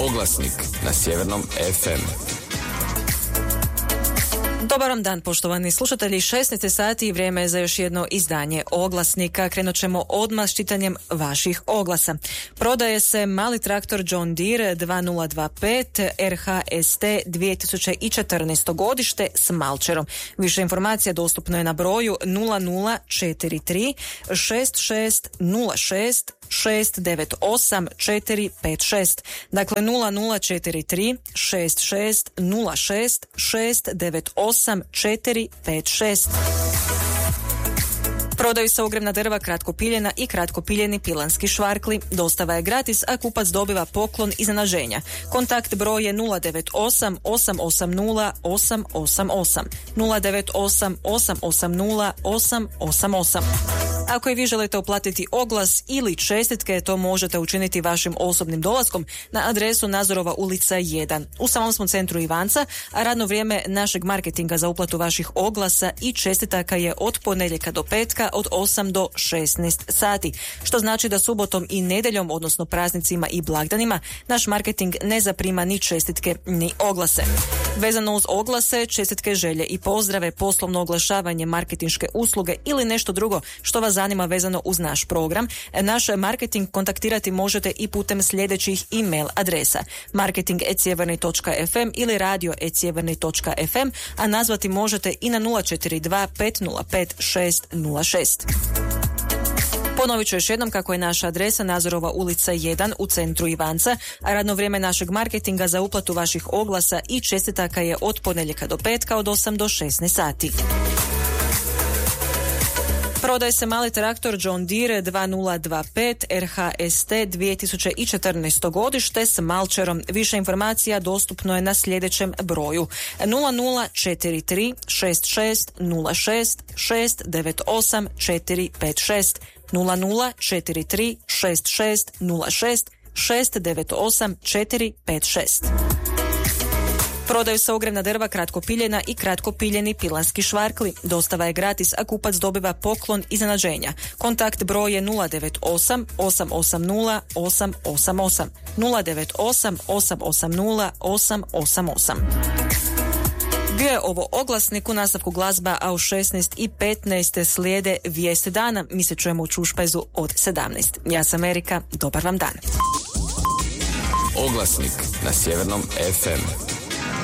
Oglasnik na Sjevernom FM. Dobar vam dan, poštovani slušatelji. 16 sati i vrijeme je za još jedno izdanje Oglasnika. Krenut ćemo odmah s čitanjem vaših oglasa. Prodaje se mali traktor John Deere 2025 RHST 2014. godište s malčerom. Više informacija dostupno je na broju 0043 6606 698 456. Dakle 0043 6606 698 456. Prodaju se ogrjevna drva, kratkopiljena i kratkopiljeni pilanski švarkli. Dostava je gratis, a kupac dobiva poklon iznenađenja. Kontakt broj je 098 880 888 098 880 888. Ako i vi želite uplatiti oglas ili čestitke, to možete učiniti vašim osobnim dolaskom na adresu Nazorova ulica 1. U samom smo centru Ivanca, a radno vrijeme našeg marketinga za uplatu vaših oglasa i čestitaka je od ponedjeljka do petka od 8 do 16 sati, što znači da subotom i nedjeljom, odnosno praznicima i blagdanima, naš marketing ne zaprima ni čestitke ni oglase. Vezano uz oglase, čestitke, želje i pozdrave, poslovno oglašavanje, marketinške usluge ili nešto drugo što vas zanima vezano uz naš program, naš marketing kontaktirati možete i putem sljedećih e-mail adresa: marketing@sjeverni.fm ili radio@sjeverni.fm, a nazvati možete i na 042 505 606. Ponovit ću još jednom kako je naša adresa Nazorova ulica 1 u centru Ivanca, a radno vrijeme našeg marketinga za uplatu vaših oglasa i čestitaka je od ponedjeljka do petka od 8 do 16 sati. Prodaje se mali traktor John Deere 2025 RHST 2014. godište s malčerom. Više informacija dostupno je na sljedećem broju: 0043 6606 698 456 0043 6606 698 456. Prodaju se ogrjevna drva, kratkopiljena i kratkopiljeni pilanski švarkli. Dostava je gratis, a kupac dobiva poklon iznenađenja. Kontakt broj je 098 880 888 098 880 888. Bio je ovo oglasnik, u nastavku glazba, a u 16:15 slijede vijesti dana. Mi se čujemo u Čušpajzu od 17. Ja sam Erika, dobar vam dan. Oglasnik na Sjevernom FM.